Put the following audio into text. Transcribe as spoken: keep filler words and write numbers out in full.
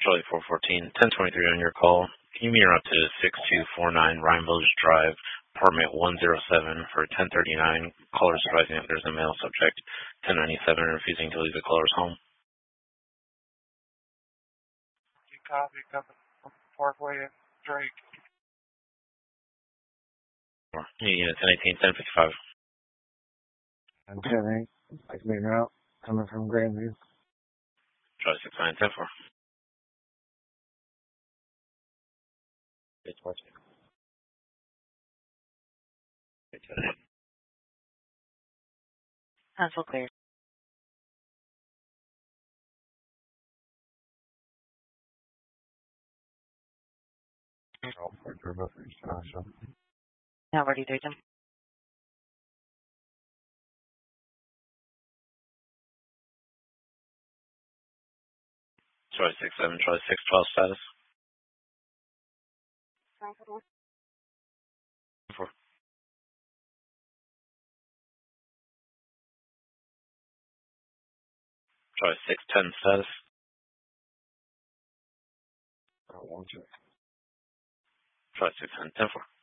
Charlie four fourteen, ten twenty-three on your call. Can you meter up to six two four nine Ryan Village Drive, apartment one oh seven for ten thirty-nine? Caller advising that there's a male subject, ten ninety-seven, refusing to leave the caller's home. You copy, coming from Parkway and Drake. Unit ten eighteen, ten fifty-five. I'm ten eight, like meter out, coming from Grandview. Charlie six nine, ten four. It's watching. Cancel clear. Oh, for sure, but for sure. Now ready to them. Charlie six seven, Charlie six twelve status. Four. Charlie six ten status. I want you. Charlie six ten, ten four.